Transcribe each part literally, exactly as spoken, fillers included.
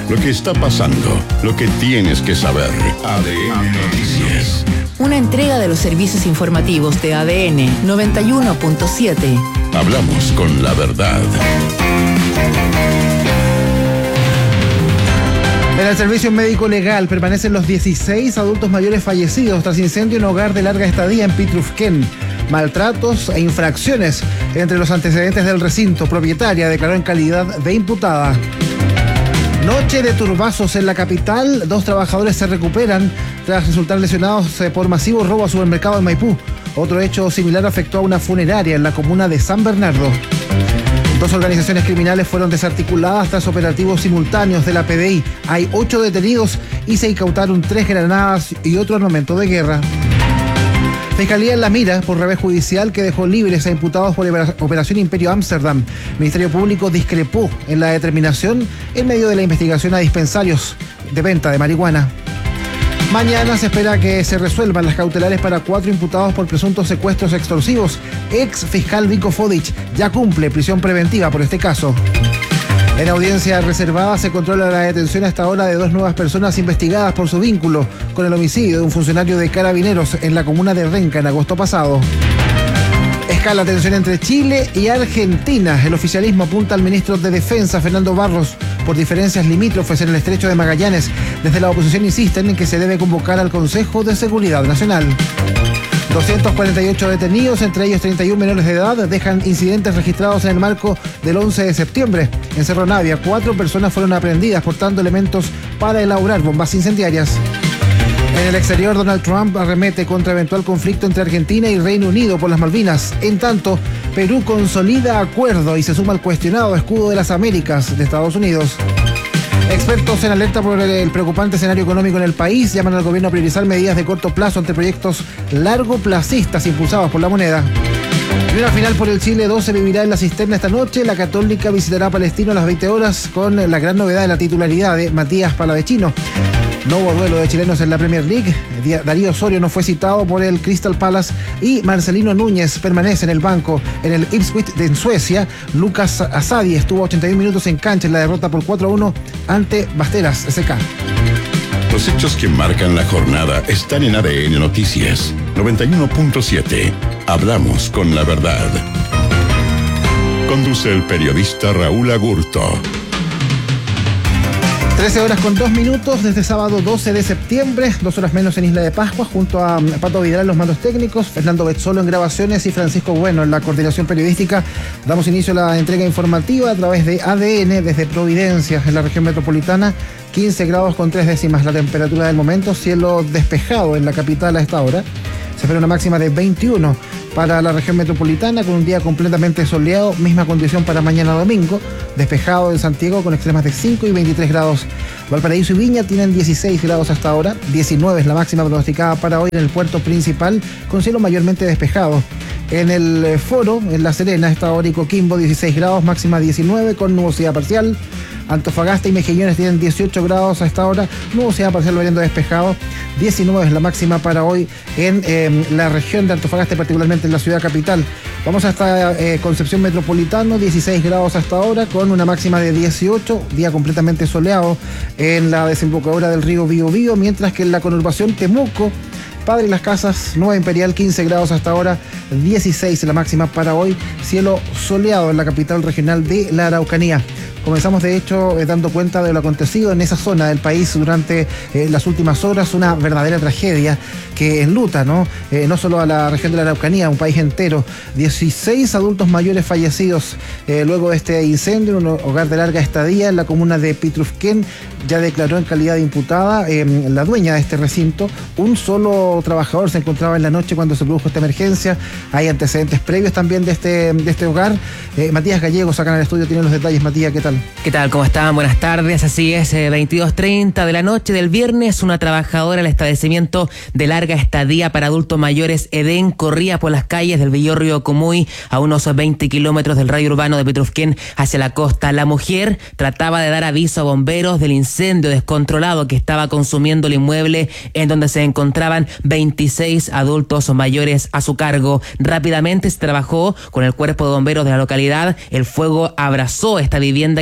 Lo que está pasando, lo que tienes que saber. A D N Noticias. Una entrega de los servicios informativos de A D N noventa y uno punto siete. Hablamos con la verdad. En el servicio médico legal permanecen los dieciséis adultos mayores fallecidos tras incendio en hogar de larga estadía en Pitrufquén. Maltratos e infracciones entre los antecedentes del recinto. Propietaria declaró en calidad de imputada. Noche de turbazos en la capital. Dos trabajadores se recuperan tras resultar lesionados por masivo robo a supermercado en Maipú. Otro hecho similar afectó a una funeraria en la comuna de San Bernardo. Dos organizaciones criminales fueron desarticuladas tras operativos simultáneos de la P D I. Hay ocho detenidos y se incautaron tres granadas y otro armamento de guerra. Fiscalía en la mira por revés judicial que dejó libres a imputados por Operación Imperio Ámsterdam. Ministerio Público discrepó en la determinación en medio de la investigación a dispensarios de venta de marihuana. Mañana se espera que se resuelvan las cautelares para cuatro imputados por presuntos secuestros extorsivos. Ex fiscal Vico Fodich ya cumple prisión preventiva por este caso. En audiencia reservada se controla la detención hasta ahora de dos nuevas personas investigadas por su vínculo con el homicidio de un funcionario de Carabineros en la comuna de Renca en agosto pasado. Escala la tensión entre Chile y Argentina. El oficialismo apunta al ministro de Defensa, Fernando Barros, por diferencias limítrofes en el estrecho de Magallanes. Desde la oposición insisten en que se debe convocar al Consejo de Seguridad Nacional. doscientos cuarenta y ocho detenidos, entre ellos treinta y uno menores de edad, dejan incidentes registrados en el marco del once de septiembre. En Cerro Navia, cuatro personas fueron aprehendidas portando elementos para elaborar bombas incendiarias. En el exterior, Donald Trump arremete contra eventual conflicto entre Argentina y Reino Unido por las Malvinas. En tanto, Perú consolida acuerdo y se suma al cuestionado escudo de las Américas de Estados Unidos. Expertos en alerta por el preocupante escenario económico en el país llaman al gobierno a priorizar medidas de corto plazo ante proyectos largoplacistas impulsados por la moneda. Y una final por el Chile dos se vivirá en la Cisterna esta noche. La Católica visitará a Palestino a las veinte horas con la gran novedad de la titularidad de Matías Palavecino. No hubo duelo de chilenos en la Premier League. Darío Osorio no fue citado por el Crystal Palace y Marcelino Núñez permanece en el banco. En el Ipswich de en Suecia, Lucas Asadi estuvo ochenta y un minutos en cancha en la derrota por cuatro a uno ante Basteras S K. Los hechos que marcan la jornada están en A D N Noticias noventa y uno punto siete. Hablamos con la verdad. Conduce el periodista Raúl Agurto. trece horas con dos minutos desde sábado doce de septiembre, dos horas menos en Isla de Pascua, junto a Pato Vidal en los mandos técnicos, Fernando Betzolo en grabaciones y Francisco Bueno en la coordinación periodística. Damos inicio a la entrega informativa a través de A D N desde Providencia, en la región metropolitana. quince grados con tres décimas la temperatura del momento, cielo despejado en la capital a esta hora. Se espera una máxima de veintiuno para la región metropolitana, con un día completamente soleado, misma condición para mañana domingo, despejado en Santiago con extremas de cinco y veintitrés grados. Valparaíso y Viña tienen dieciséis grados hasta ahora, diecinueve es la máxima pronosticada para hoy en el puerto principal, con cielo mayormente despejado. En el Foro, en La Serena, esta hora y Coquimbo, dieciséis grados, máxima diecinueve con nubosidad parcial. Antofagasta y Mejillones tienen dieciocho grados a esta hora, nubosidad parcial variando despejado. diecinueve es la máxima para hoy en eh, la región de Antofagasta y particularmente en la ciudad capital. Vamos hasta eh, Concepción Metropolitano, dieciséis grados hasta ahora con una máxima de dieciocho, día completamente soleado en la desembocadura del río Biobío, mientras que en la conurbación Temuco, Padre Las Casas, Nueva Imperial, quince grados hasta ahora, dieciséis la máxima para hoy, cielo soleado en la capital regional de la Araucanía. Comenzamos, de hecho, eh, dando cuenta de lo acontecido en esa zona del país durante eh, las últimas horas, una verdadera tragedia que enluta, ¿no? Eh, no solo a la región de la Araucanía, un país entero. dieciséis adultos mayores fallecidos eh, luego de este incendio en un hogar de larga estadía en la comuna de Pitrufquén. Ya declaró en calidad de imputada eh, la dueña de este recinto. Un solo trabajador se encontraba en la noche cuando se produjo esta emergencia. Hay antecedentes previos también de este, de este hogar. Eh, Matías Gallegos, acá en el estudio, tiene los detalles. Matías, ¿qué tal? ¿Qué tal? ¿Cómo están? Buenas tardes. Así es, eh, veintidós treinta de la noche del viernes, una trabajadora del establecimiento de larga estadía para adultos mayores Edén corría por las calles del Villorrio Comuy a unos veinte kilómetros del radio urbano de Pitrufquén hacia la costa. La mujer trataba de dar aviso a bomberos del incendio descontrolado que estaba consumiendo el inmueble en donde se encontraban veintiséis adultos mayores a su cargo. Rápidamente se trabajó con el cuerpo de bomberos de la localidad. El fuego abrazó esta vivienda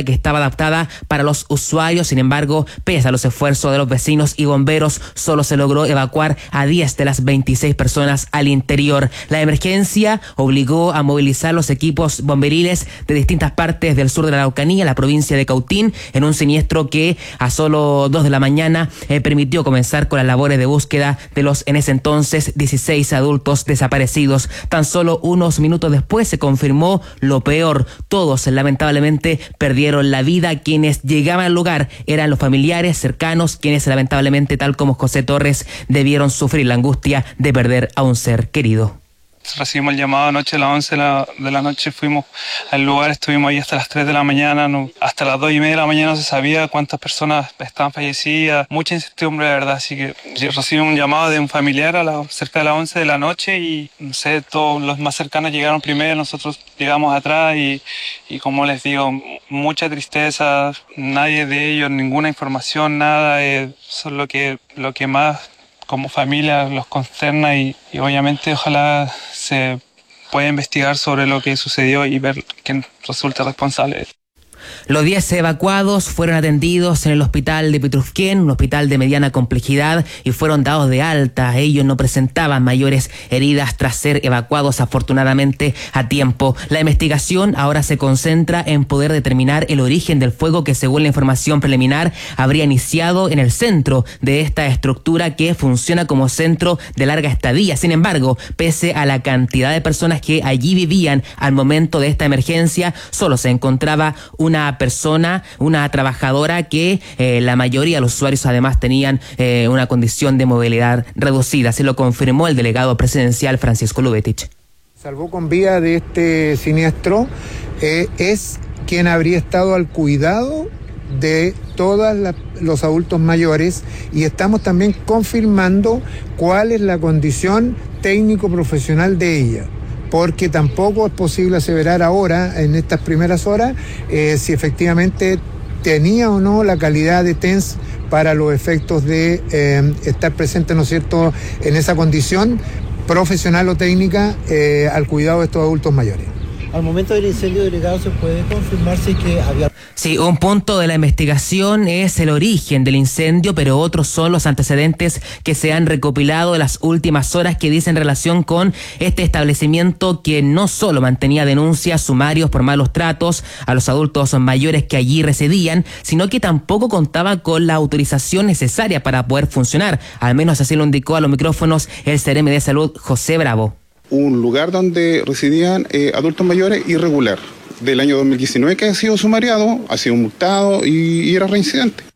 que estaba adaptada para los usuarios. Sin embargo, pese a los esfuerzos de los vecinos y bomberos, solo se logró evacuar a diez de las veintiséis personas al interior. La emergencia obligó a movilizar los equipos bomberiles de distintas partes del sur de la Araucanía, la provincia de Cautín, en un siniestro que a solo dos de la mañana eh, permitió comenzar con las labores de búsqueda de los en ese entonces dieciséis adultos desaparecidos. Tan solo unos minutos después se confirmó lo peor. Todos lamentablemente perdieron la vida. Quienes llegaban al lugar eran los familiares cercanos, quienes lamentablemente, tal como José Torres, debieron sufrir la angustia de perder a un ser querido. Recibimos el llamado anoche a las once de la noche, fuimos al lugar, estuvimos ahí hasta las tres de la mañana, no, hasta las dos y media de la mañana no se sabía cuántas personas estaban fallecidas, mucha incertidumbre de verdad, así que recibimos un llamado de un familiar a la, cerca de las once de la noche y no sé, todos los más cercanos llegaron primero, nosotros llegamos atrás y, y como les digo, mucha tristeza, nadie de ellos, ninguna información, nada, eh, eso es lo que, lo que más como familia los consterna y, y obviamente ojalá se pueda investigar sobre lo que sucedió y ver quién resulta responsable. Los diez evacuados fueron atendidos en el hospital de Pitrufquén, un hospital de mediana complejidad, y fueron dados de alta. Ellos no presentaban mayores heridas tras ser evacuados afortunadamente a tiempo. La investigación ahora se concentra en poder determinar el origen del fuego que, según la información preliminar, habría iniciado en el centro de esta estructura que funciona como centro de larga estadía. Sin embargo, pese a la cantidad de personas que allí vivían al momento de esta emergencia, solo se encontraba una Una persona, una trabajadora que eh, la mayoría de los usuarios además tenían eh, una condición de movilidad reducida. Se lo confirmó el delegado presidencial Francisco Lubetich. Salvó con vida de este siniestro eh, es quien habría estado al cuidado de todos los adultos mayores y estamos también confirmando cuál es la condición técnico-profesional de ella, porque tampoco es posible aseverar ahora, en estas primeras horas, eh, si efectivamente tenía o no la calidad de T E N S para los efectos de eh, estar presente, ¿no es cierto?, en esa condición profesional o técnica eh, al cuidado de estos adultos mayores. Al momento del incendio, delegado, ¿se puede confirmar si que había...? Sí, un punto de la investigación es el origen del incendio, pero otros son los antecedentes que se han recopilado en las últimas horas que dicen relación con este establecimiento que no solo mantenía denuncias, sumarios por malos tratos a los adultos mayores que allí residían, sino que tampoco contaba con la autorización necesaria para poder funcionar. Al menos así lo indicó a los micrófonos el C R M de Salud, José Bravo. Un lugar donde residían eh, adultos mayores irregular, del año dos mil diecinueve, que ha sido sumariado, ha sido multado y, y era reincidente.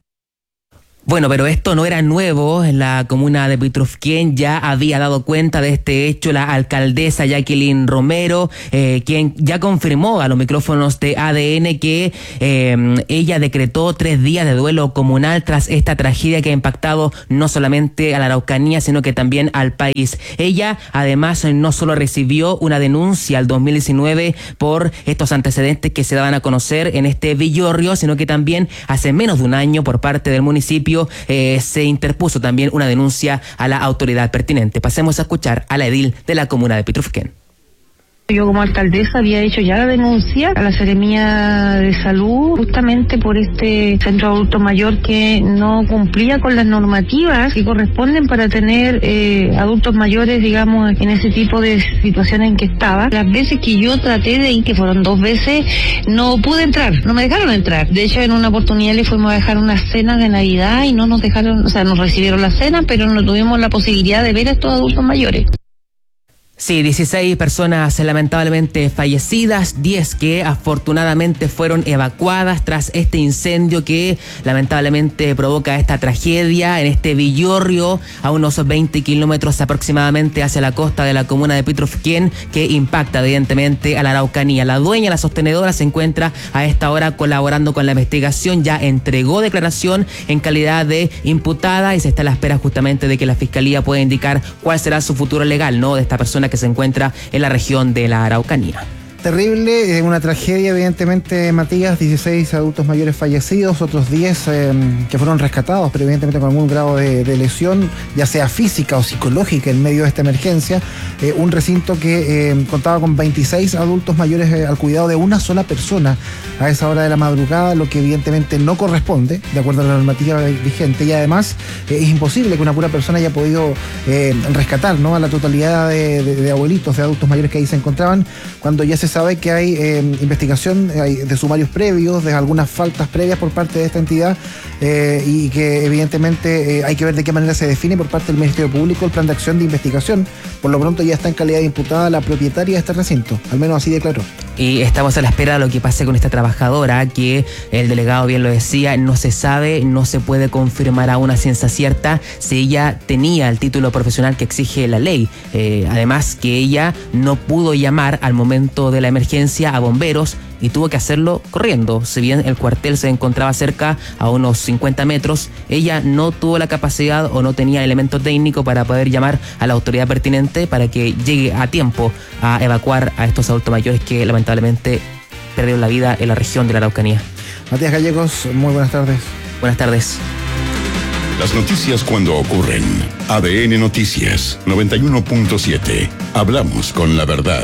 Bueno, pero esto no era nuevo. En la comuna de Pitrufquén ya había dado cuenta de este hecho la alcaldesa Jacqueline Romero, eh, quien ya confirmó a los micrófonos de A D N que eh, ella decretó tres días de duelo comunal tras esta tragedia que ha impactado no solamente a la Araucanía, sino que también al país. Ella, además, no solo recibió una denuncia al dos mil diecinueve por estos antecedentes que se daban a conocer en este villorrio, sino que también hace menos de un año por parte del municipio Eh, se interpuso también una denuncia a la autoridad pertinente. Pasemos a escuchar a la edil de la comuna de Pitrufquén. Yo como alcaldesa había hecho ya la denuncia a la Seremía de Salud justamente por este centro adulto mayor que no cumplía con las normativas que corresponden para tener eh, adultos mayores, digamos, en ese tipo de situaciones en que estaba. Las veces que yo traté de ir, que fueron dos veces, no pude entrar, no me dejaron entrar. De hecho, en una oportunidad le fuimos a dejar una cena de Navidad y no nos dejaron, o sea, nos recibieron la cena, pero no tuvimos la posibilidad de ver a estos adultos mayores. Sí, dieciséis personas lamentablemente fallecidas, diez que afortunadamente fueron evacuadas tras este incendio que lamentablemente provoca esta tragedia en este villorrio a unos veinte kilómetros aproximadamente hacia la costa de la comuna de Pitrufquén, que impacta evidentemente a la Araucanía. La dueña, la sostenedora, se encuentra a esta hora colaborando con la investigación, ya entregó declaración en calidad de imputada y se está a la espera justamente de que la Fiscalía pueda indicar cuál será su futuro legal, ¿no?, de esta persona que se encuentra en la región de la Araucanía. Terrible, eh, una tragedia evidentemente, Matías, dieciséis adultos mayores fallecidos, otros diez eh, que fueron rescatados, pero evidentemente con algún grado de, de lesión, ya sea física o psicológica en medio de esta emergencia. Eh, un recinto que eh, contaba con veintiséis adultos mayores eh, al cuidado de una sola persona a esa hora de la madrugada, lo que evidentemente no corresponde, de acuerdo a la normativa vigente, y además eh, es imposible que una pura persona haya podido eh, rescatar, ¿no?, a la totalidad de, de, de abuelitos, de adultos mayores que ahí se encontraban, cuando ya se sabe que hay eh, investigación hay de sumarios previos, de algunas faltas previas por parte de esta entidad eh, y que evidentemente eh, hay que ver de qué manera se define por parte del Ministerio Público el plan de acción de investigación. Por lo pronto ya está en calidad de imputada la propietaria de este recinto, al menos así declaró. Y estamos a la espera de lo que pase con esta trabajadora, que el delegado bien lo decía, no se sabe, no se puede confirmar aún a ciencia cierta si ella tenía el título profesional que exige la ley. Eh, además que ella no pudo llamar al momento de la emergencia a bomberos y tuvo que hacerlo corriendo. Si bien el cuartel se encontraba cerca, a unos cincuenta metros, ella no tuvo la capacidad o no tenía el elemento técnico para poder llamar a la autoridad pertinente para que llegue a tiempo a evacuar a estos adultos mayores que lamentablemente perdieron la vida en la región de la Araucanía. Matías Gallegos, muy buenas tardes. Buenas tardes. Las noticias cuando ocurren. A D N Noticias noventa y uno punto siete. Hablamos con la verdad.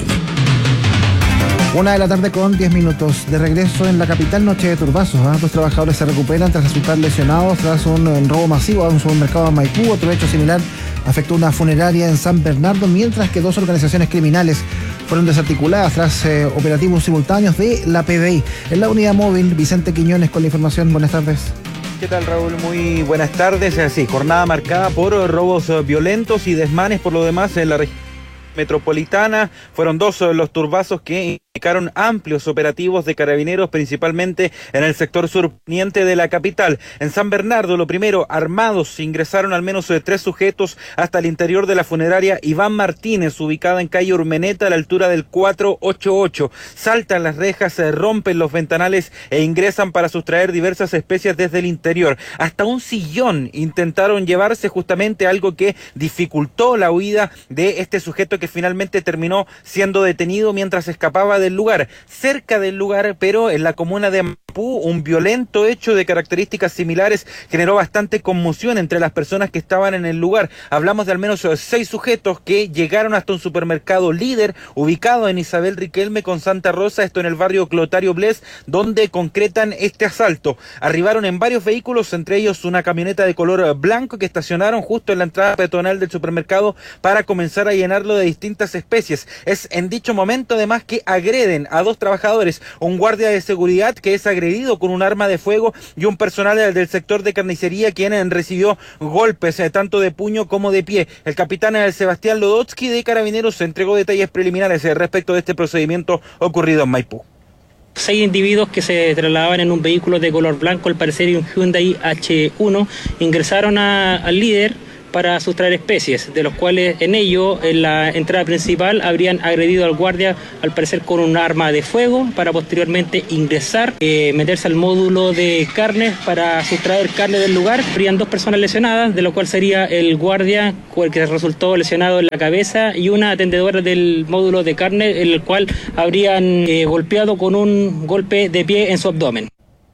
Una de la tarde con diez minutos. De regreso en la capital, noche de turbazos. ¿eh? Dos trabajadores se recuperan tras resultar lesionados tras un, un robo masivo a un supermercado en Maipú. Otro hecho similar afectó una funeraria en San Bernardo, mientras que dos organizaciones criminales fueron desarticuladas tras eh, operativos simultáneos de la P D I. En la unidad móvil, Vicente Quiñones con la información. Buenas tardes. ¿Qué tal, Raúl? Muy buenas tardes. Sí, jornada marcada por robos violentos y desmanes por lo demás en la región metropolitana. Fueron dos los turbazos que implicaron amplios operativos de carabineros, principalmente en el sector surponiente de la capital. En San Bernardo, lo primero, armados, ingresaron al menos tres sujetos hasta el interior de la funeraria Iván Martínez, ubicada en calle Urmeneta, a la altura del cuatrocientos ochenta y ocho. Saltan las rejas, rompen los ventanales e ingresan para sustraer diversas especies desde el interior. Hasta un sillón intentaron llevarse, justamente algo que dificultó la huida de este sujeto, que finalmente terminó siendo detenido mientras escapaba del lugar. Cerca del lugar, pero en la comuna de Maipú, un violento hecho de características similares generó bastante conmoción entre las personas que estaban en el lugar. Hablamos de al menos seis sujetos que llegaron hasta un supermercado Líder ubicado en Isabel Riquelme con Santa Rosa, esto en el barrio Clotario Bles, donde concretan este asalto. Arribaron en varios vehículos, entre ellos una camioneta de color blanco que estacionaron justo en la entrada peatonal del supermercado para comenzar a llenarlo de distintas especies. Es en dicho momento además que agreden a dos trabajadores, un guardia de seguridad que es agredido con un arma de fuego y un personal del sector de carnicería quien recibió golpes eh, tanto de puño como de pie. El capitán eh, Sebastián Lodotsky de Carabineros se entregó detalles preliminares eh, respecto de este procedimiento ocurrido en Maipú. Seis individuos que se trasladaban en un vehículo de color blanco, al parecer un Hyundai H uno, ingresaron a, al Líder para sustraer especies, de los cuales en ello, en la entrada principal, habrían agredido al guardia, al parecer con un arma de fuego, para posteriormente ingresar, eh, meterse al módulo de carne para sustraer carne del lugar. Habrían dos personas lesionadas, de lo cual sería el guardia, el que resultó lesionado en la cabeza, y una atendedora del módulo de carne, el cual habrían eh, golpeado con un golpe de pie en su abdomen.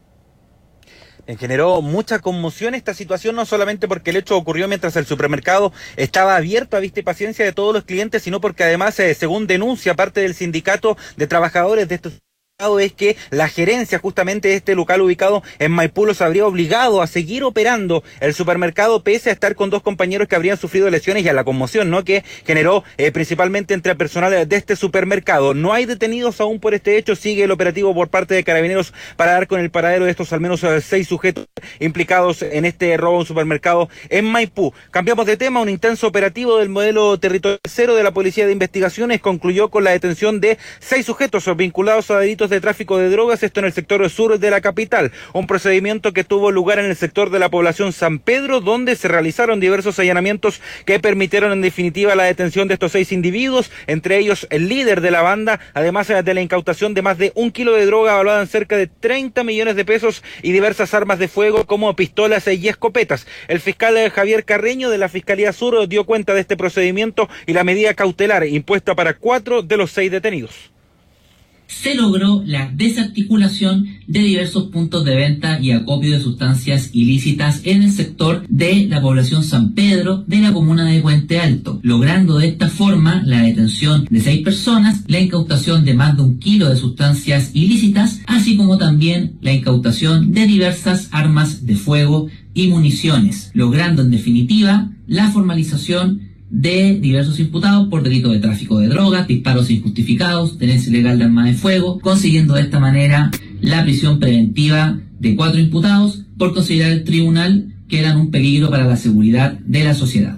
Generó mucha conmoción esta situación, no solamente porque el hecho ocurrió mientras el supermercado estaba abierto a vista y paciencia de todos los clientes, sino porque además, eh, según denuncia parte del sindicato de trabajadores de estos es que la gerencia justamente de este local ubicado en Maipú los habría obligado a seguir operando el supermercado pese a estar con dos compañeros que habrían sufrido lesiones y a la conmoción, ¿no?, que generó eh, principalmente entre el personal de este supermercado. No hay detenidos aún por este hecho, sigue el operativo por parte de Carabineros para dar con el paradero de estos al menos eh, seis sujetos implicados en este robo a un supermercado en Maipú. Cambiamos de tema. Un intenso operativo del modelo territorial cero de la Policía de Investigaciones concluyó con la detención de seis sujetos vinculados a delitos de tráfico de drogas, esto en el sector sur de la capital. Un procedimiento que tuvo lugar en el sector de la población San Pedro, donde se realizaron diversos allanamientos que permitieron en definitiva la detención de estos seis individuos, entre ellos el líder de la banda, además de la incautación de más de un kilo de droga valuada en cerca de treinta millones de pesos y diversas armas de fuego como pistolas y escopetas. El fiscal Javier Carreño de la Fiscalía Sur dio cuenta de este procedimiento y la medida cautelar impuesta para cuatro de los seis detenidos. se logró la desarticulación de diversos puntos de venta y acopio de sustancias ilícitas en el sector de la población San Pedro de la comuna de Puente Alto, logrando de esta forma la detención de seis personas, la incautación de más de un kilo de sustancias ilícitas, así como también la incautación de diversas armas de fuego y municiones, logrando en definitiva la formalización de diversos imputados por delito de tráfico de drogas, disparos injustificados, tenencia ilegal de arma de fuego, consiguiendo de esta manera la prisión preventiva de cuatro imputados por considerar el tribunal que eran un peligro para la seguridad de la sociedad.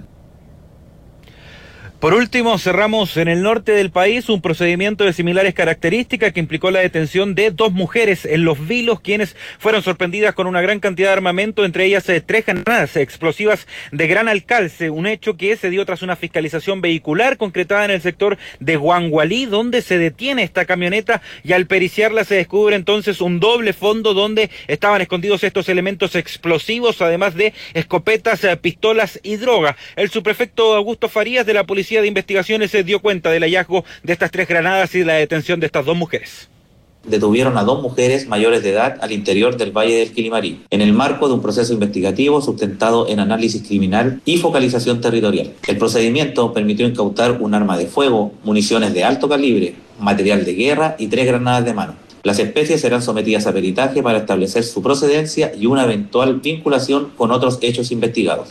Por último, cerramos en el norte del país un procedimiento de similares características que implicó la detención de dos mujeres en Los Vilos, quienes fueron sorprendidas con una gran cantidad de armamento, entre ellas eh, tres granadas explosivas de gran alcance, un hecho que se dio tras una fiscalización vehicular concretada en el sector de Huangualí, donde se detiene esta camioneta y al periciarla se descubre entonces un doble fondo donde estaban escondidos estos elementos explosivos, además de escopetas, eh, pistolas y droga. El subprefecto Augusto Farías de la Policía de Investigaciones se dio cuenta del hallazgo de estas tres granadas y de la detención de estas dos mujeres. Detuvieron a dos mujeres mayores de edad al interior del Valle del Quilimarí, en el marco de un proceso investigativo sustentado en análisis criminal y focalización territorial. El procedimiento permitió incautar un arma de fuego, municiones de alto calibre, material de guerra y tres granadas de mano. Las especies serán sometidas a peritaje para establecer su procedencia y una eventual vinculación con otros hechos investigados.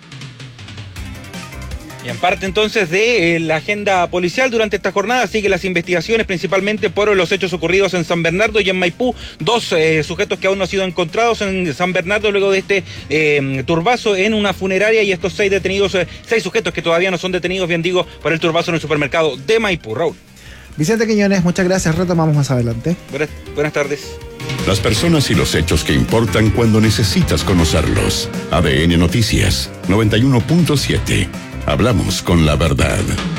Y en parte entonces de eh, la agenda policial durante esta jornada sigue las investigaciones principalmente por los hechos ocurridos en San Bernardo y en Maipú, dos eh, sujetos que aún no han sido encontrados en San Bernardo luego de este eh, turbazo en una funeraria, y estos seis detenidos, eh, seis sujetos que todavía no son detenidos, bien digo, por el turbazo en el supermercado de Maipú. Raúl. Vicente Quiñones, muchas gracias, retomamos más adelante. Buenas, buenas tardes. Las personas y los hechos que importan cuando necesitas conocerlos. A D N Noticias noventa y uno punto siete. Hablamos con la verdad.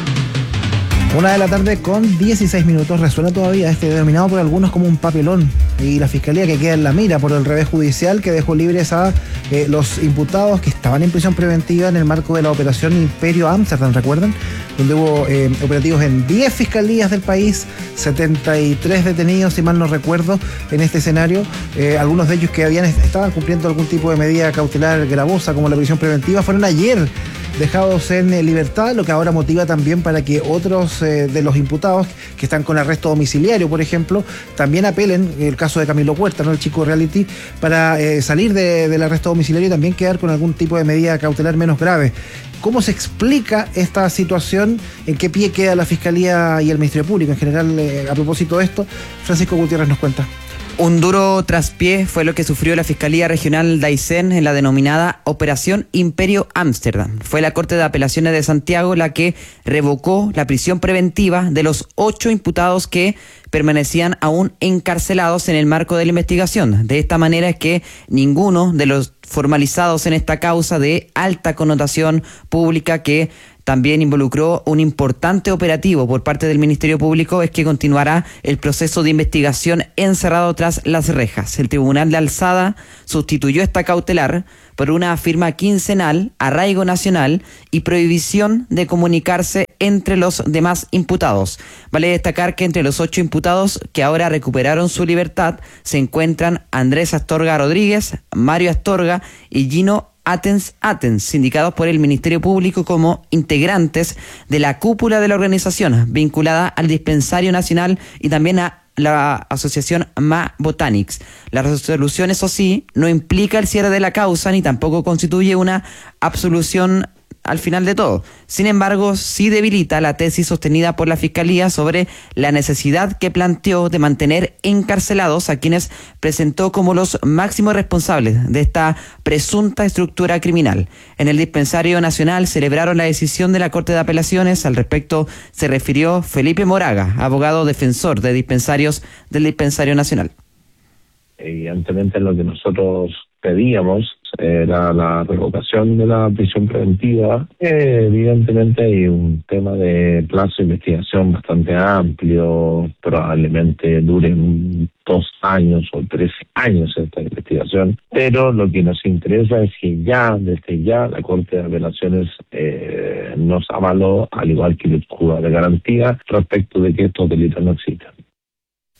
Una de la tarde con dieciséis minutos. Resuena todavía este denominado por algunos como un papelón, y la fiscalía que queda en la mira por el revés judicial que dejó libres a eh, los imputados que estaban en prisión preventiva en el marco de la operación Imperio Amsterdam, ¿recuerdan? Donde hubo eh, operativos en diez fiscalías del país, setenta y tres detenidos, si mal no recuerdo, en este escenario. Eh, algunos de ellos que habían estaban cumpliendo algún tipo de medida cautelar gravosa como la prisión preventiva fueron ayer dejados en libertad, lo que ahora motiva también para que otros eh, de los imputados que están con arresto domiciliario, por ejemplo, también apelen, el caso de Camilo Puerta, ¿no?, el chico reality, para eh, salir de, del arresto domiciliario y también quedar con algún tipo de medida cautelar menos grave. ¿Cómo se explica esta situación? ¿En qué pie queda la Fiscalía y el Ministerio Público en general eh, a propósito de esto? Francisco Gutiérrez nos cuenta. Un duro traspié fue lo que sufrió la Fiscalía Regional de Aysén en la denominada Operación Imperio Amsterdam. Fue la Corte de Apelaciones de Santiago la que revocó la prisión preventiva de los ocho imputados que permanecían aún encarcelados en el marco de la investigación. De esta manera es que ninguno de los formalizados en esta causa de alta connotación pública, que también involucró un importante operativo por parte del Ministerio Público, es que continuará el proceso de investigación encerrado tras las rejas. El Tribunal de Alzada sustituyó esta cautelar por una firma quincenal, arraigo nacional y prohibición de comunicarse entre los demás imputados. Vale destacar que entre los ocho imputados que ahora recuperaron su libertad se encuentran Andrés Astorga Rodríguez, Mario Astorga y Gino Atens Atens, sindicados por el Ministerio Público como integrantes de la cúpula de la organización vinculada al Dispensario Nacional y también a la asociación Ma Botanics. La resolución, eso sí, no implica el cierre de la causa ni tampoco constituye una absolución al final de todo. Sin embargo, sí debilita la tesis sostenida por la Fiscalía sobre la necesidad que planteó de mantener encarcelados a quienes presentó como los máximos responsables de esta presunta estructura criminal. En el Dispensario Nacional celebraron la decisión de la Corte de Apelaciones. Al respecto se refirió Felipe Moraga, abogado defensor de dispensarios del Dispensario Nacional. Evidentemente lo que nosotros pedíamos era la revocación de la prisión preventiva. Eh, evidentemente hay un tema de plazo de investigación bastante amplio, probablemente duren dos años o tres años esta investigación, pero lo que nos interesa es que ya, desde ya, la Corte de Apelaciones eh, nos avaló, al igual que el juzgado de garantía, respecto de que estos delitos no existan.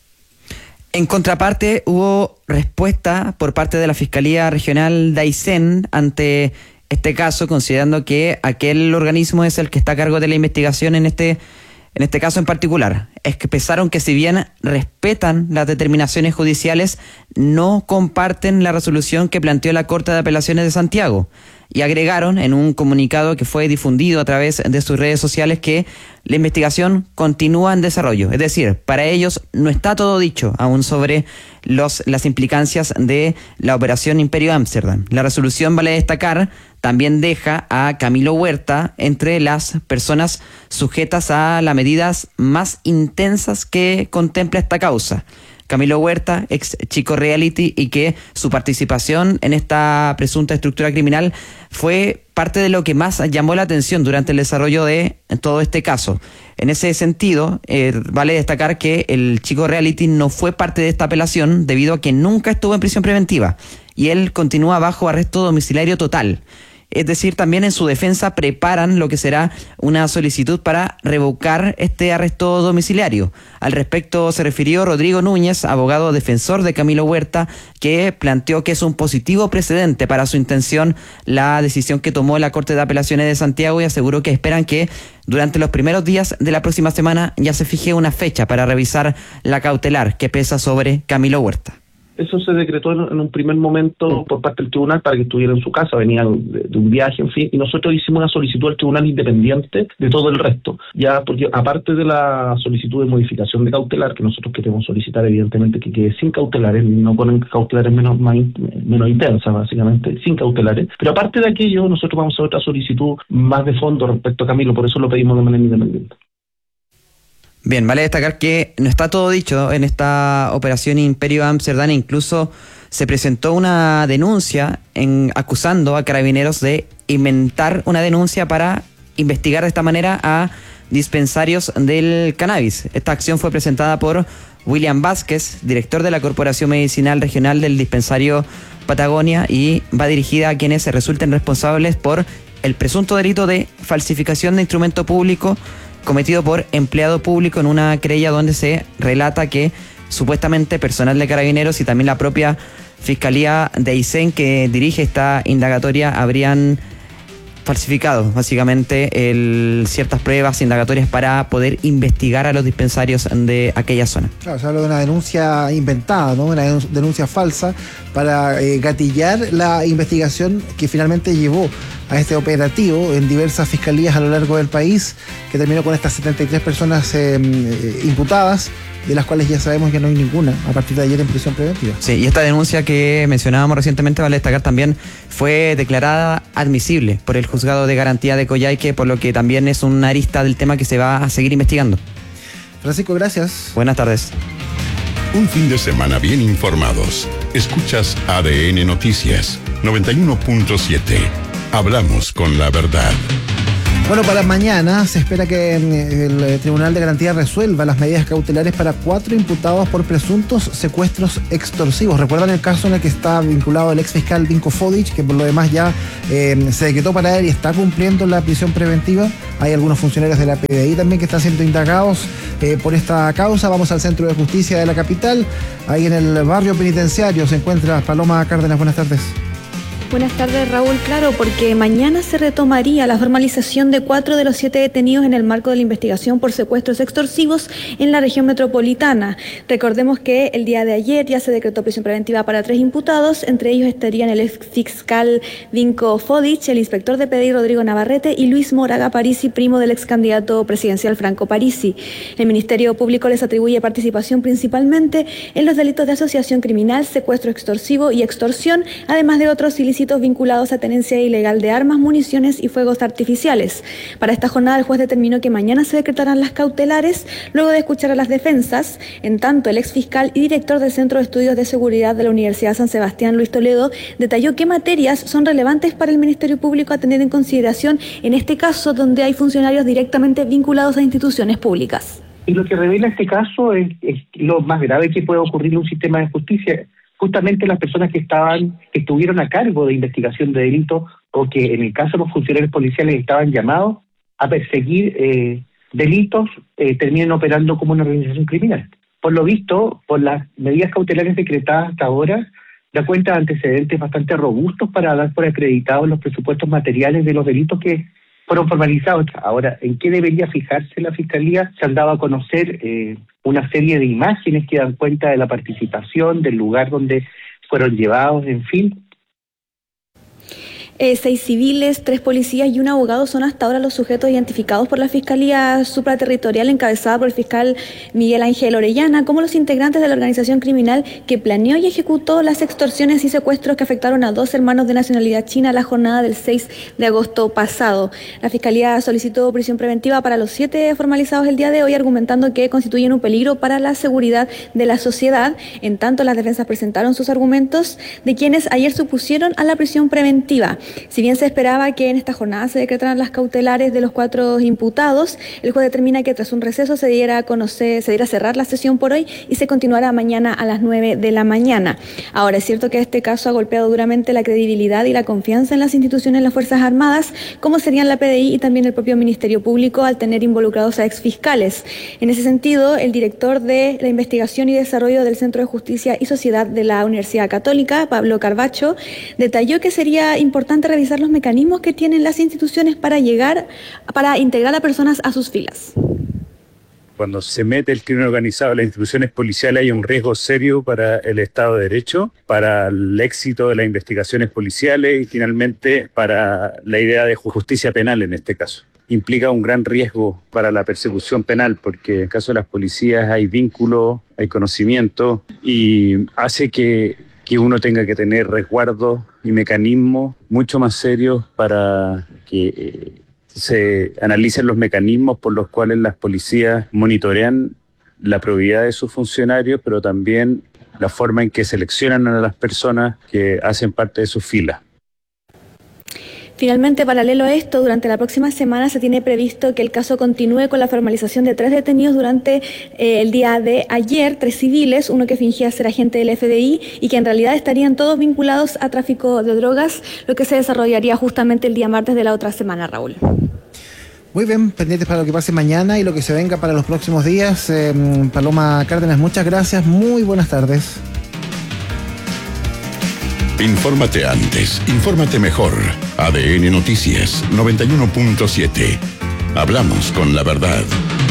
En contraparte, hubo respuesta por parte de la Fiscalía Regional de Aysén ante este caso, considerando que aquel organismo es el que está a cargo de la investigación en este, en este caso en particular. Expresaron que si bien respetan las determinaciones judiciales, no comparten la resolución que planteó la Corte de Apelaciones de Santiago. Y agregaron en un comunicado que fue difundido a través de sus redes sociales que la investigación continúa en desarrollo. Es decir, para ellos no está todo dicho aún sobre los, las implicancias de la operación Imperio Amsterdam. La resolución, vale destacar, también deja a Camilo Huerta entre las personas sujetas a las medidas más intensas que contempla esta causa. Camilo Huerta, ex Chico Reality, y que su participación en esta presunta estructura criminal fue parte de lo que más llamó la atención durante el desarrollo de todo este caso. En ese sentido, eh, vale destacar que el Chico Reality no fue parte de esta apelación debido a que nunca estuvo en prisión preventiva y él continúa bajo arresto domiciliario total. Es decir, también en su defensa preparan lo que será una solicitud para revocar este arresto domiciliario. Al respecto se refirió Rodrigo Núñez, abogado defensor de Camilo Huerta, que planteó que es un positivo precedente para su intención la decisión que tomó la Corte de Apelaciones de Santiago y aseguró que esperan que durante los primeros días de la próxima semana ya se fije una fecha para revisar la cautelar que pesa sobre Camilo Huerta. Eso se decretó en un primer momento por parte del tribunal para que estuviera en su casa, venía de, de un viaje, en fin, y nosotros hicimos una solicitud al tribunal independiente de todo el resto, ya porque aparte de la solicitud de modificación de cautelar, que nosotros queremos solicitar evidentemente que quede sin cautelares, no ponen cautelares menos, más, menos intensas básicamente, sin cautelares, pero aparte de aquello nosotros vamos a hacer otra solicitud más de fondo respecto a Camilo, por eso lo pedimos de manera independiente. Bien, vale destacar que no está todo dicho en esta operación Imperio Amsterdam, incluso se presentó una denuncia en, acusando a Carabineros de inventar una denuncia para investigar de esta manera a dispensarios del cannabis. Esta acción fue presentada por William Vázquez, director de la Corporación Medicinal Regional del Dispensario Patagonia, y va dirigida a quienes se resulten responsables por el presunto delito de falsificación de instrumento público cometido por empleado público en una querella donde se relata que supuestamente personal de Carabineros y también la propia Fiscalía de Aysén que dirige esta indagatoria habrían falsificado básicamente el, ciertas pruebas indagatorias para poder investigar a los dispensarios de aquella zona. Claro, se habla de una denuncia inventada, ¿no? Una denuncia falsa para eh, gatillar la investigación que finalmente llevó a este operativo en diversas fiscalías a lo largo del país, que terminó con estas setenta y tres personas eh, imputadas, de las cuales ya sabemos que no hay ninguna a partir de ayer en prisión preventiva. Sí, y esta denuncia que mencionábamos recientemente, vale destacar también, fue declarada admisible por el Juzgado de Garantía de Coyhaique, por lo que también es una arista del tema que se va a seguir investigando. Francisco, gracias. Buenas tardes. Un fin de semana bien informados. Escuchas A D N Noticias noventa y uno punto siete. Hablamos con la verdad. Bueno, para mañana se espera que el Tribunal de Garantía resuelva las medidas cautelares para cuatro imputados por presuntos secuestros extorsivos. ¿Recuerdan el caso en el que está vinculado el ex fiscal Vinko Fodic, que por lo demás ya eh, se decretó para él y está cumpliendo la prisión preventiva? Hay algunos funcionarios de la P D I también que están siendo indagados eh, por esta causa. Vamos al Centro de Justicia de la capital. Ahí en el barrio penitenciario se encuentra Paloma Cárdenas. Buenas tardes. Buenas tardes, Raúl. Claro, porque mañana se retomaría la formalización de cuatro de los siete detenidos en el marco de la investigación por secuestros extorsivos en la región metropolitana. Recordemos que el día de ayer ya se decretó prisión preventiva para tres imputados, entre ellos estarían el ex fiscal Vinko Fodic, el inspector de P D I Rodrigo Navarrete y Luis Moraga Parisi, primo del ex candidato presidencial Franco Parisi. El Ministerio Público les atribuye participación principalmente en los delitos de asociación criminal, secuestro extorsivo y extorsión, además de otros ilícitos vinculados a tenencia ilegal de armas, municiones y fuegos artificiales. Para esta jornada el juez determinó que mañana se decretarán las cautelares luego de escuchar a las defensas. En tanto, el ex fiscal y director del Centro de Estudios de Seguridad de la Universidad San Sebastián, Luis Toledo, detalló qué materias son relevantes para el Ministerio Público a tener en consideración en este caso donde hay funcionarios directamente vinculados a instituciones públicas. Y lo que revela este caso es, es lo más grave que puede ocurrir en un sistema de justicia. Justamente las personas que estaban, que estuvieron a cargo de investigación de delitos o que en el caso de los funcionarios policiales estaban llamados a perseguir eh, delitos, eh, terminan operando como una organización criminal. por lo visto, por las medidas cautelares decretadas hasta ahora, da cuenta de antecedentes bastante robustos para dar por acreditados los presupuestos materiales de los delitos que fueron formalizados. Ahora, ¿en qué debería fijarse la Fiscalía? Se han dado a conocer eh, una serie de imágenes que dan cuenta de la participación, del lugar donde fueron llevados, en fin. Eh, seis civiles, tres policías y un abogado son hasta ahora los sujetos identificados por la Fiscalía Supraterritorial encabezada por el fiscal Miguel Ángel Orellana como los integrantes de la organización criminal que planeó y ejecutó las extorsiones y secuestros que afectaron a dos hermanos de nacionalidad china la jornada del seis de agosto pasado. La Fiscalía solicitó prisión preventiva para los siete formalizados el día de hoy, argumentando que constituyen un peligro para la seguridad de la sociedad. En tanto, las defensas presentaron sus argumentos de quienes ayer se opusieron a la prisión preventiva. Si bien se esperaba que en esta jornada se decretaran las cautelares de los cuatro imputados, el juez determina que tras un receso se diera a conocer, se diera a cerrar la sesión por hoy y se continuará mañana a las nueve de la mañana. Ahora, es cierto que este caso ha golpeado duramente la credibilidad y la confianza en las instituciones de las Fuerzas Armadas, como serían la P D I y también el propio Ministerio Público, al tener involucrados a exfiscales. En ese sentido, el director de la Investigación y Desarrollo del Centro de Justicia y Sociedad de la Universidad Católica, Pablo Carvacho, detalló que sería importante revisar los mecanismos que tienen las instituciones para llegar, para integrar a personas a sus filas. Cuando se mete el crimen organizado en las instituciones policiales hay un riesgo serio para el Estado de Derecho, para el éxito de las investigaciones policiales y finalmente para la idea de justicia penal en este caso. Implica un gran riesgo para la persecución penal porque en el caso de las policías hay vínculo, hay conocimiento y hace que que uno tenga que tener resguardos y mecanismos mucho más serios para que eh, se analicen los mecanismos por los cuales las policías monitorean la probidad de sus funcionarios, pero también la forma en que seleccionan a las personas que hacen parte de sus filas. Finalmente, paralelo a esto, durante la próxima semana se tiene previsto que el caso continúe con la formalización de tres detenidos durante eh, el día de ayer, tres civiles, uno que fingía ser agente del F B I y que en realidad estarían todos vinculados a tráfico de drogas, lo que se desarrollaría justamente el día martes de la otra semana, Raúl. Muy bien, pendientes para lo que pase mañana y lo que se venga para los próximos días. Eh, Paloma Cárdenas, muchas gracias, muy buenas tardes. Infórmate antes, infórmate mejor. A D N Noticias noventa y uno punto siete. Hablamos con la verdad.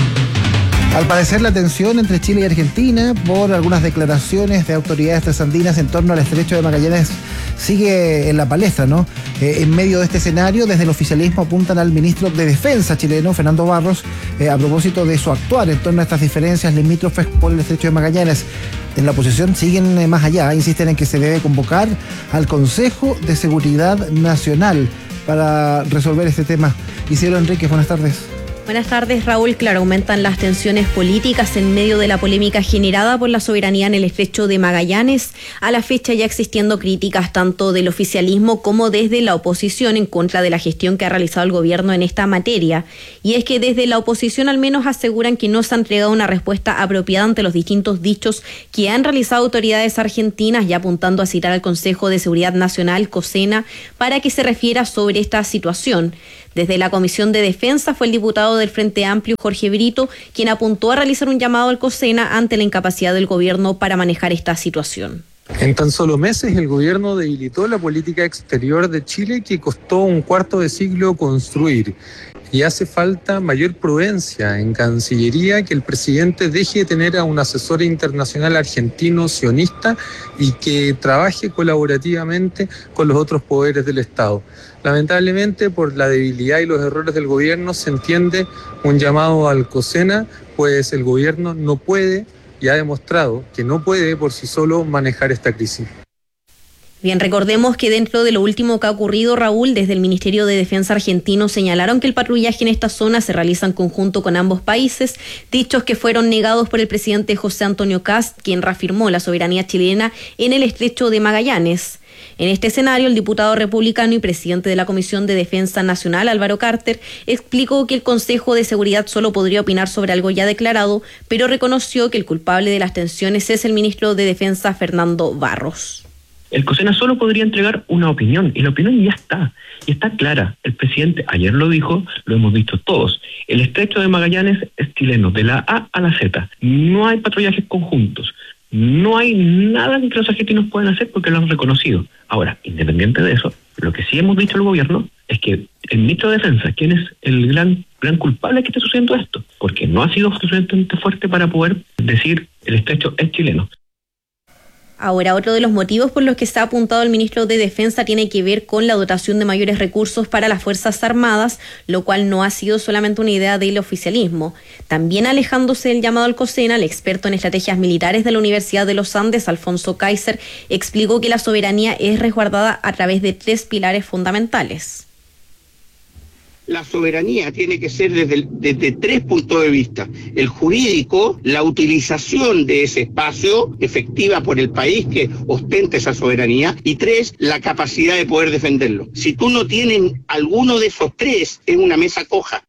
Al parecer, la tensión entre Chile y Argentina por algunas declaraciones de autoridades trasandinas en torno al estrecho de Magallanes sigue en la palestra, ¿no? Eh, en medio de este escenario, desde el oficialismo apuntan al ministro de Defensa chileno, Fernando Barros, eh, a propósito de su actuar en torno a estas diferencias limítrofes por el estrecho de Magallanes. En la oposición siguen eh, más allá, insisten en que se debe convocar al Consejo de Seguridad Nacional para resolver este tema. Isidro Enríquez, buenas tardes. Buenas tardes, Raúl. Claro, aumentan las tensiones políticas en medio de la polémica generada por la soberanía en el estrecho de Magallanes, a la fecha ya existiendo críticas tanto del oficialismo como desde la oposición en contra de la gestión que ha realizado el gobierno en esta materia. Y es que desde la oposición al menos aseguran que no se ha entregado una respuesta apropiada ante los distintos dichos que han realizado autoridades argentinas, ya apuntando a citar al Consejo de Seguridad Nacional, COSENA, para que se refiera sobre esta situación. Desde la Comisión de Defensa fue el diputado del Frente Amplio, Jorge Brito, quien apuntó a realizar un llamado al COSENA ante la incapacidad del gobierno para manejar esta situación. En tan solo meses el gobierno debilitó la política exterior de Chile que costó un cuarto de siglo construir. Y hace falta mayor prudencia en Cancillería, que el presidente deje de tener a un asesor internacional argentino sionista y que trabaje colaborativamente con los otros poderes del Estado. Lamentablemente, por la debilidad y los errores del gobierno, se entiende un llamado al COSENA, pues el gobierno no puede y ha demostrado que no puede por sí solo manejar esta crisis. Bien, recordemos que dentro de lo último que ha ocurrido, Raúl, desde el Ministerio de Defensa argentino señalaron que el patrullaje en esta zona se realiza en conjunto con ambos países, dichos que fueron negados por el presidente José Antonio Kast, quien reafirmó la soberanía chilena en el estrecho de Magallanes. En este escenario, el diputado republicano y presidente de la Comisión de Defensa Nacional, Álvaro Carter, explicó que el Consejo de Seguridad solo podría opinar sobre algo ya declarado, pero reconoció que el culpable de las tensiones es el ministro de Defensa, Fernando Barros. El COSENA solo podría entregar una opinión, y la opinión ya está, y está clara. El presidente ayer lo dijo, lo hemos visto todos. El estrecho de Magallanes es chileno, de la A a la Z. No hay patrullajes conjuntos. No hay nada que los argentinos puedan hacer porque lo han reconocido. Ahora, independiente de eso, lo que sí hemos dicho al gobierno es que el ministro de Defensa, ¿quién es el gran gran culpable que esté sucediendo esto? Porque no ha sido suficientemente fuerte para poder decir el estrecho es chileno. Ahora, otro de los motivos por los que se ha apuntado el ministro de Defensa tiene que ver con la dotación de mayores recursos para las Fuerzas Armadas, lo cual no ha sido solamente una idea del oficialismo. También alejándose del llamado al COSENA, el experto en estrategias militares de la Universidad de los Andes, Alfonso Kaiser, explicó que la soberanía es resguardada a través de tres pilares fundamentales. La soberanía tiene que ser desde, desde tres puntos de vista. El jurídico, la utilización de ese espacio efectiva por el país que ostenta esa soberanía. Y tres, la capacidad de poder defenderlo. Si tú no tienes alguno de esos tres, es una mesa coja.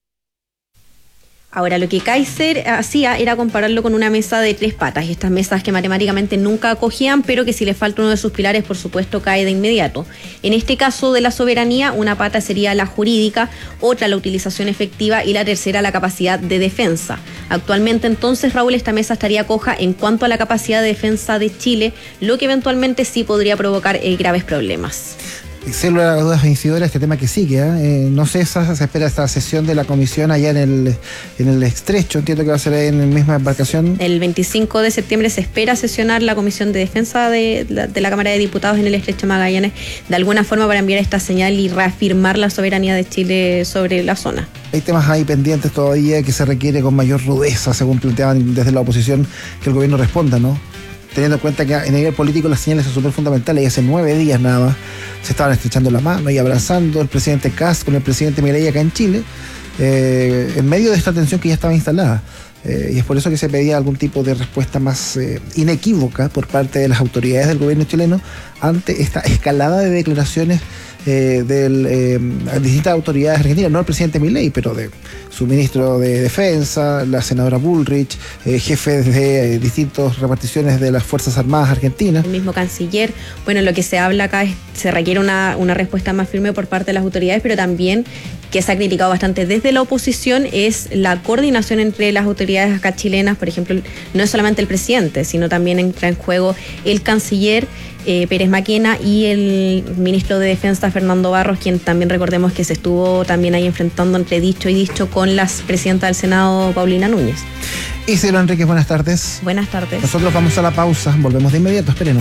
Ahora, lo que Kaiser hacía era compararlo con una mesa de tres patas, estas mesas que matemáticamente nunca acogían, pero que si le falta uno de sus pilares, por supuesto, cae de inmediato. En este caso de la soberanía, una pata sería la jurídica, otra la utilización efectiva y la tercera la capacidad de defensa. Actualmente, entonces, Raúl, esta mesa estaría coja en cuanto a la capacidad de defensa de Chile, lo que eventualmente sí podría provocar eh, graves problemas. Sin lugar a dudas vencedora este tema que sigue, ¿eh? Eh, no sé, esa, se espera esta sesión de la comisión allá en el en el estrecho, entiendo que va a ser ahí en la misma embarcación. El veinticinco de septiembre se espera sesionar la Comisión de Defensa de la, de la Cámara de Diputados en el estrecho Magallanes, de alguna forma para enviar esta señal y reafirmar la soberanía de Chile sobre la zona. Hay temas ahí pendientes todavía que se requiere con mayor rudeza, según planteaban desde la oposición, que el gobierno responda, ¿no? Teniendo en cuenta que en nivel político las señales son súper fundamentales y hace nueve días nada más se estaban estrechando la mano y abrazando el presidente Kast con el presidente Milei acá en Chile, eh, en medio de esta tensión que ya estaba instalada. Eh, y es por eso que se pedía algún tipo de respuesta más eh, inequívoca por parte de las autoridades del gobierno chileno ante esta escalada de declaraciones eh, de eh, distintas autoridades argentinas, no el presidente Milei, pero de su ministro de Defensa, la senadora Bullrich, eh, jefes de eh, distintas reparticiones de las Fuerzas Armadas argentinas. El mismo canciller. Bueno, lo que se habla acá es se requiere una, una respuesta más firme por parte de las autoridades, pero también que se ha criticado bastante desde la oposición es la coordinación entre las autoridades acá chilenas. Por ejemplo, no es solamente el presidente, sino también entra en juego el canciller eh, Pérez Maquena y el ministro de Defensa Fernando Barros, quien también recordemos que se estuvo también ahí enfrentando entre dicho y dicho con la presidenta del Senado, Paulina Núñez. Isidro Enríquez, buenas tardes. Buenas tardes. Nosotros vamos a la pausa, volvemos de inmediato, espérenos.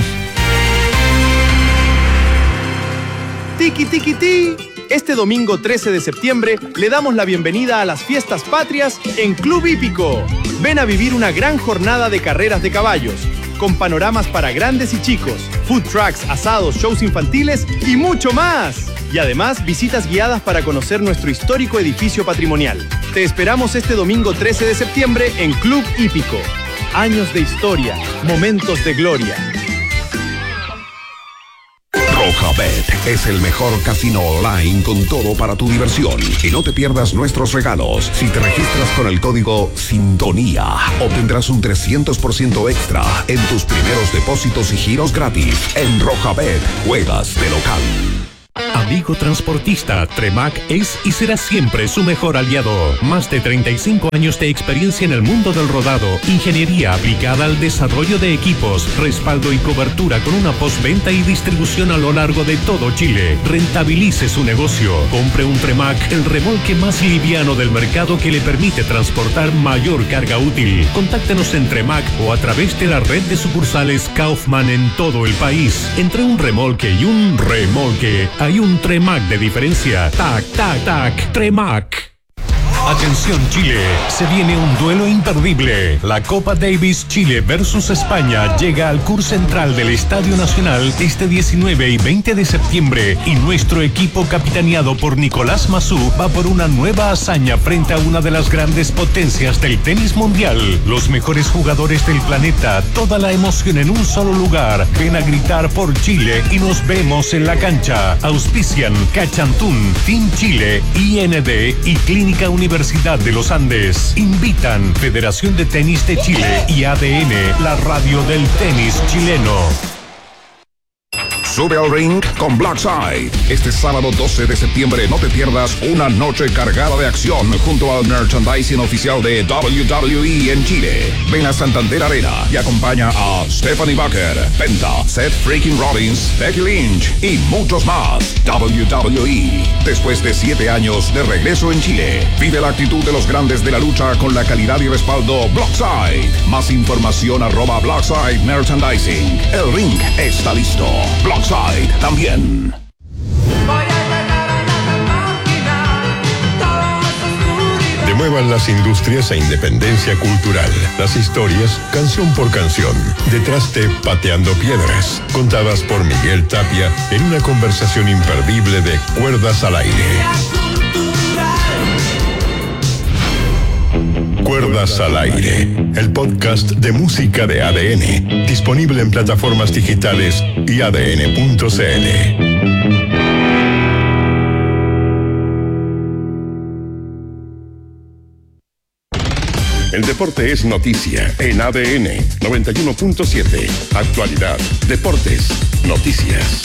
Tiki tiki ti. Este domingo trece de septiembre le damos la bienvenida a las fiestas patrias en Club Hípico. Ven a vivir una gran jornada de carreras de caballos, con panoramas para grandes y chicos, food trucks, asados, shows infantiles y mucho más. Y además visitas guiadas para conocer nuestro histórico edificio patrimonial. Te esperamos este domingo trece de septiembre en Club Hípico. Años de historia, momentos de gloria. Rojabet es el mejor casino online con todo para tu diversión. Y no te pierdas nuestros regalos. Si te registras con el código Sintonía, obtendrás un trescientos por ciento extra en tus primeros depósitos y giros gratis. En Rojabet, juegas de local. Amigo transportista, Tremac es y será siempre su mejor aliado. Más de treinta y cinco años de experiencia en el mundo del rodado, ingeniería aplicada al desarrollo de equipos, respaldo y cobertura con una postventa y distribución a lo largo de todo Chile. Rentabilice su negocio. Compre un Tremac, el remolque más liviano del mercado que le permite transportar mayor carga útil. Contáctenos en Tremac o a través de la red de sucursales Kaufman en todo el país. Entre un remolque y un remolque hay un Tremac de diferencia. Tac, tac, tac. Tremac. Atención Chile, se viene un duelo imperdible. La Copa Davis Chile versus España llega al curso central del Estadio Nacional este diecinueve y veinte de septiembre y nuestro equipo capitaneado por Nicolás Massú va por una nueva hazaña frente a una de las grandes potencias del tenis mundial. Los mejores jugadores del planeta, toda la emoción en un solo lugar. Ven a gritar por Chile y nos vemos en la cancha. Auspician Cachantún, Team Chile, I N D y Clínica Universitaria Universidad de los Andes. Invitan Federación de Tenis de Chile y A D N, la radio del tenis chileno. Sube al ring con Blackside. Este sábado doce de septiembre no te pierdas una noche cargada de acción junto al merchandising oficial de W W E en Chile. Ven a Santander Arena y acompaña a Stephanie Bucker, Penta, Seth Freaking Rollins, Becky Lynch y muchos más. W W E. Después de siete años de regreso en Chile, vive la actitud de los grandes de la lucha con la calidad y respaldo Blackside. Más información arroba Blackside Merchandising. El ring está listo. Blackside también. Demuevan las industrias e independencia cultural. Las historias, canción por canción. Detrás de Pateando Piedras, contadas por Miguel Tapia en una conversación imperdible de Cuerdas al Aire. Cuerdas al Aire, el podcast de música de A D N, disponible en plataformas digitales y A D N punto C L. El deporte es noticia en A D N noventa y uno punto siete. Actualidad, deportes, noticias.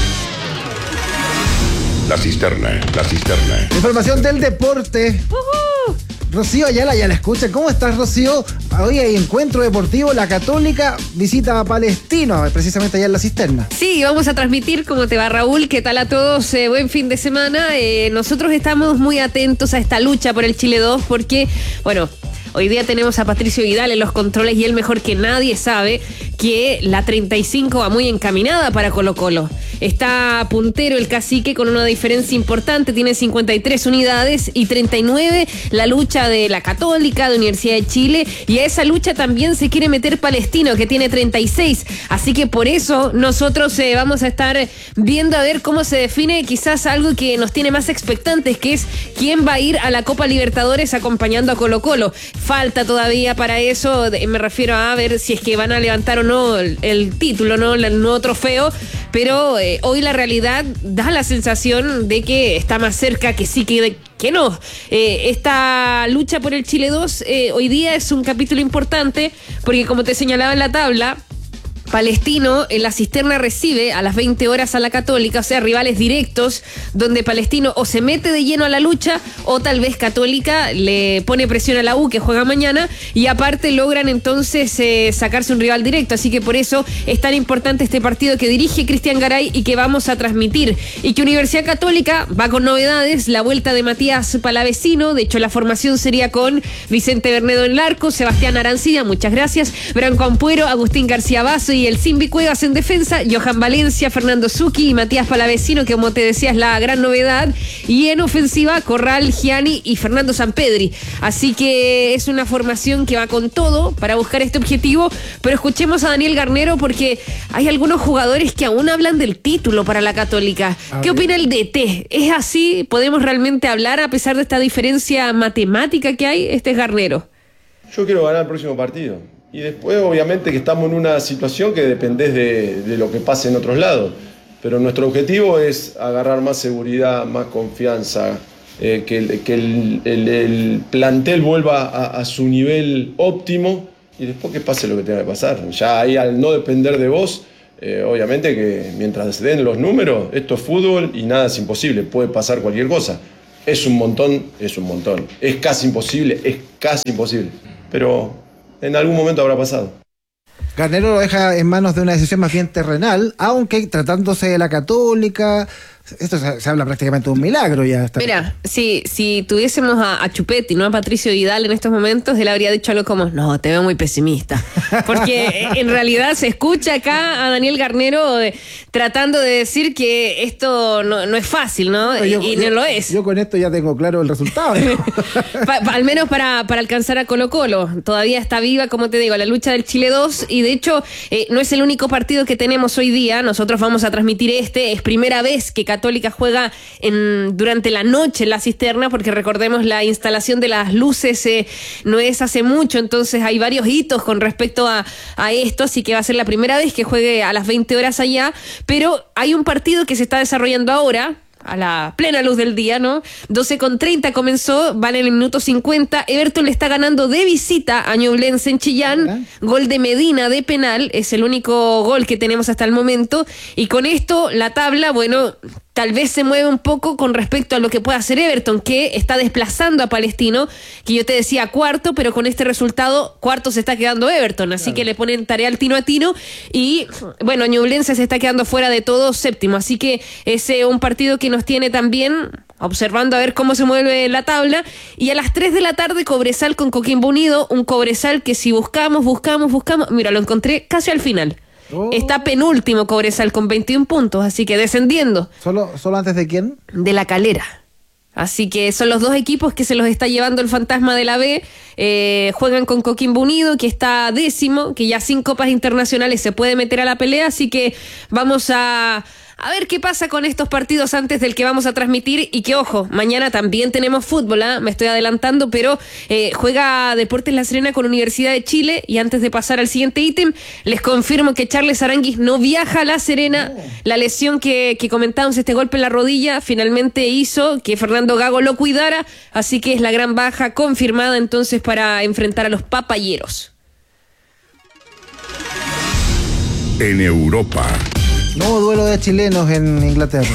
La cisterna, la cisterna. Información del deporte. Uh-huh. Rocío Ayala, ya la escuchan. ¿Cómo estás, Rocío? Hoy hay encuentro deportivo. La Católica visita a Palestino, precisamente allá en la cisterna. Sí, vamos a transmitir cómo te va, Raúl. ¿Qué tal a todos? Eh, buen fin de semana. Eh, nosotros estamos muy atentos a esta lucha por el Chile dos porque, bueno, hoy día tenemos a Patricio Vidal en los controles y él mejor que nadie sabe que la treinta y cinco va muy encaminada para Colo-Colo. Está puntero el Cacique con una diferencia importante, tiene cincuenta y tres unidades y treinta y nueve la lucha de la Católica, de Universidad de Chile, y a esa lucha también se quiere meter Palestino, que tiene treinta y seis, así que por eso nosotros eh, vamos a estar viendo a ver cómo se define quizás algo que nos tiene más expectantes, que es quién va a ir a la Copa Libertadores acompañando a Colo-Colo. Falta todavía para eso, me refiero a ver si es que van a levantar o no el, el título, no el nuevo trofeo, pero eh, hoy la realidad da la sensación de que está más cerca que sí que, que no. Eh, esta lucha por el Chile dos eh, hoy día es un capítulo importante porque, como te señalaba en la tabla, Palestino en la cisterna recibe a las veinte horas a la Católica, o sea, rivales directos, donde Palestino o se mete de lleno a la lucha o tal vez Católica le pone presión a la U, que juega mañana, y aparte logran entonces eh, sacarse un rival directo. Así que por eso es tan importante este partido que dirige Cristian Garay y que vamos a transmitir. Y que Universidad Católica va con novedades, la vuelta de Matías Palavecino, de hecho la formación sería con Vicente Bernedo en el arco, Sebastián Arancilla, muchas gracias, Branco Ampuero, Agustín García Basso y el Simbi Cuevas en defensa, Johan Valencia, Fernando Zucchi y Matías Palavecino, que como te decía es la gran novedad, y en ofensiva Corral, Gianni y Fernando Sampedri. Así que es una formación que va con todo para buscar este objetivo, pero escuchemos a Daniel Garnero porque hay algunos jugadores que aún hablan del título para la Católica. ¿Qué opina el D T? ¿Es así? ¿Podemos realmente hablar a pesar de esta diferencia matemática que hay? Este es Garnero. Yo quiero ganar el próximo partido. Y después, obviamente, que estamos en una situación que depende de, de lo que pase en otros lados. Pero nuestro objetivo es agarrar más seguridad, más confianza, eh, que, el, que el, el, el plantel vuelva a, a su nivel óptimo y después que pase lo que tenga que pasar. Ya ahí, al no depender de vos, eh, obviamente que mientras se den los números, esto es fútbol y nada es imposible, puede pasar cualquier cosa. Es un montón, es un montón. Es casi imposible, es casi imposible. Pero en algún momento habrá pasado. Garnero lo deja en manos de una decisión más bien terrenal, aunque tratándose de la Católica, esto se, se habla prácticamente de un milagro ya. Está. Mira, si, si tuviésemos a, a Chupetti, no a Patricio Vidal en estos momentos, él habría dicho algo como, no, te veo muy pesimista. Porque en realidad se escucha acá a Daniel Garnero eh, tratando de decir que esto no, no es fácil, ¿no? No yo, y no yo, lo es. Yo con esto ya tengo claro el resultado. ¿no? pa, pa, al menos para, para alcanzar a Colo-Colo. Todavía está viva, como te digo, la lucha del Chile dos, y de hecho eh, no es el único partido que tenemos hoy día. Nosotros vamos a transmitir este, es primera vez que Católica juega en, durante la noche en la cisterna, porque recordemos la instalación de las luces eh, no es hace mucho, entonces hay varios hitos con respecto a, a esto, así que va a ser la primera vez que juegue a las veinte horas allá, pero hay un partido que se está desarrollando ahora, a la plena luz del día, ¿no? doce con treinta comenzó, van en el minuto cincuenta. Everton le está ganando de visita a Ñublense en Chillán. Gol de Medina de penal, es el único gol que tenemos hasta el momento. Y con esto, la tabla, bueno, tal vez se mueve un poco con respecto a lo que puede hacer Everton, que está desplazando a Palestino, que yo te decía cuarto, pero con este resultado, cuarto se está quedando Everton, así claro. que le ponen tarea al tino a tino, y bueno, Ñublense se está quedando fuera de todo séptimo, así que es eh, un partido que nos tiene también observando a ver cómo se mueve la tabla. Y a las tres de la tarde, Cobresal con Coquimbo Unido, un Cobresal que si buscamos, buscamos, buscamos, mira, lo encontré casi al final. Oh. Está penúltimo Cobresal con veintiún puntos, así que descendiendo. ¿Solo, solo antes de quién? De La Calera. Así que son los dos equipos que se los está llevando el fantasma de la B. Eh, juegan con Coquimbo Unido, que está décimo, que ya sin copas internacionales se puede meter a la pelea, así que vamos a... A ver qué pasa con estos partidos antes del que vamos a transmitir. Y que, ojo, mañana también tenemos fútbol, ¿eh? Me estoy adelantando, pero eh, juega Deportes La Serena con Universidad de Chile. Y antes de pasar al siguiente ítem, les confirmo que Charles Aranguis no viaja a La Serena. Oh. La lesión que, que comentábamos, este golpe en la rodilla, finalmente hizo que Fernando Gago lo cuidara. Así que es la gran baja confirmada entonces para enfrentar a los papayeros. En Europa. Nuevo duelo de chilenos en Inglaterra.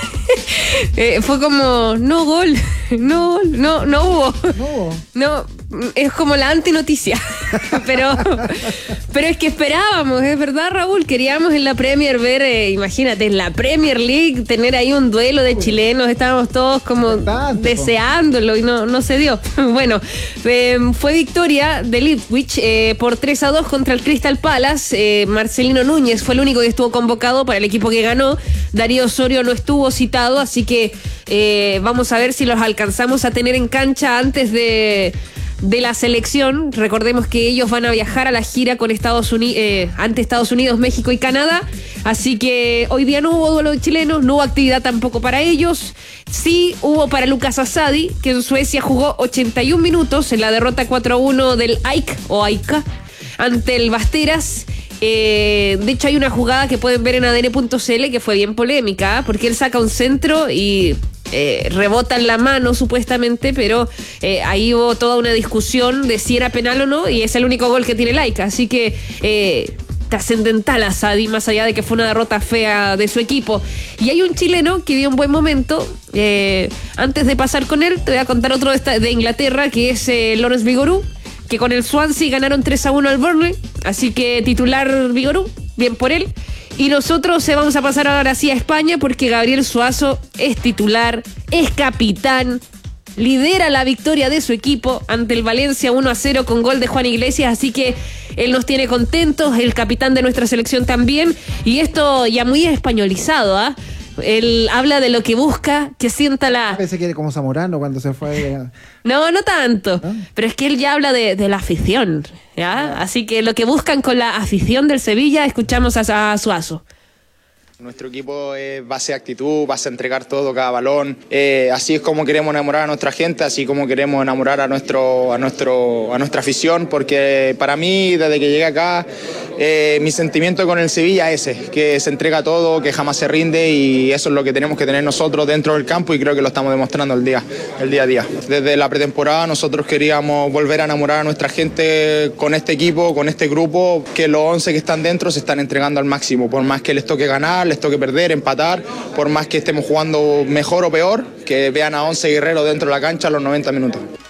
eh, fue como, no gol, no gol, no, no hubo. No hubo. No, es como la antinoticia. pero, pero es que esperábamos, es verdad, Raúl, queríamos en la Premier ver, eh, imagínate, en la Premier League tener ahí un duelo de chilenos, estábamos todos como Tanto. deseándolo y no, no se dio. Bueno, eh, fue victoria de Ipswich eh, por tres a dos contra el Crystal Palace. eh, Marcelino Núñez fue el único que estuvo convocado para el equipo que ganó. Darío Osorio no estuvo citado, así que eh, vamos a ver si los alcanzamos a tener en cancha antes de... de la selección. Recordemos que ellos van a viajar a la gira con Estados Unidos, eh, ante Estados Unidos, México y Canadá, así que hoy día no hubo duelo de chilenos, no hubo actividad tampoco para ellos. Sí hubo para Lucas Asadi, que en Suecia jugó ochenta y un minutos en la derrota cuatro a uno del A I C o A I C A ante el Basteras. Eh, de hecho hay una jugada que pueden ver en A D N punto C L que fue bien polémica, ¿eh? Porque él saca un centro y eh, rebota en la mano supuestamente, pero eh, ahí hubo toda una discusión de si era penal o no, y es el único gol que tiene Laica, así que eh, trascendental a Sadi, más allá de que fue una derrota fea de su equipo. Y hay un chileno que dio un buen momento. Eh, antes de pasar con él, te voy a contar otro de, esta, de Inglaterra, que es eh, Lawrence Vigorú, que con el Swansea ganaron tres a uno al Burnley, así que titular Vigorú, bien por él. Y nosotros eh, vamos a pasar ahora sí a España, porque Gabriel Suazo es titular, es capitán, lidera la victoria de su equipo ante el Valencia uno a cero con gol de Juan Iglesias, así que él nos tiene contentos, el capitán de nuestra selección también, y esto ya muy españolizado, ¿ah? ¿eh? Él habla de lo que busca, que sienta la... Pensé que era como Zamorano cuando se fue... A... No, no tanto, ¿no? Pero es que él ya habla de, de la afición, ¿ya? Así que lo que buscan con la afición del Sevilla, escuchamos a, a Suazo. Nuestro equipo es base de actitud, base a entregar todo, cada balón. Eh, así es como queremos enamorar a nuestra gente, así como queremos enamorar a, nuestro, a, nuestro, a nuestra afición, porque para mí, desde que llegué acá, eh, mi sentimiento con el Sevilla es ese, que se entrega todo, que jamás se rinde, y eso es lo que tenemos que tener nosotros dentro del campo, y creo que lo estamos demostrando el día, el día a día. Desde la pretemporada nosotros queríamos volver a enamorar a nuestra gente con este equipo, con este grupo, que los once que están dentro se están entregando al máximo, por más que les toque ganar, les toque perder, empatar, por más que estemos jugando mejor o peor, que vean a once guerreros dentro de la cancha a los noventa minutos.